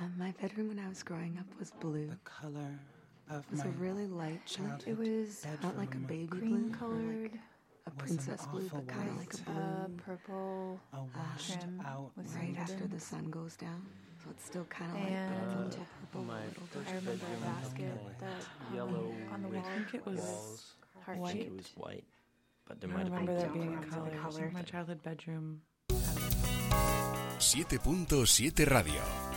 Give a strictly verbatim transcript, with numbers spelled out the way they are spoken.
Um, my bedroom when I was growing up was blue. The color of It was my a really light childhood blue. It was not like a baby green blue, colored, like a princess blue, but kind of like a blue. uh, purple a washed trim out with Right some after the ribbons. sun goes down, so it's still kind of light, but it's a And little purple. my a little first I remember a bedroom, basket okay. that hung Yellow on the with wall. I think it was walls. Heart white. I think shaped. it was white, but there I might have remember been that don't being in remember the colors. color. My childhood bedroom. siete punto siete Radio.